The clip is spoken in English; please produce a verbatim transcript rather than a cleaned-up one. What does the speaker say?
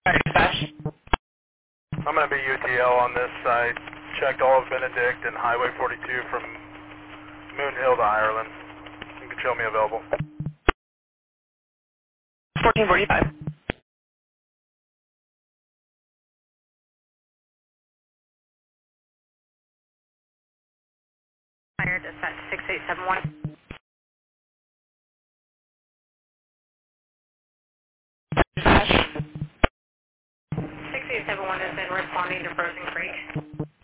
Dispatch. I'm going to be U T L on this site. Checked all of Benedict and Highway forty-two from Moon Hill to Ireland. You can show me available. fourteen forty-five. Fire dispatch six eight seven one. Dispatch. six eight seven one has been responding to Frozen Creek.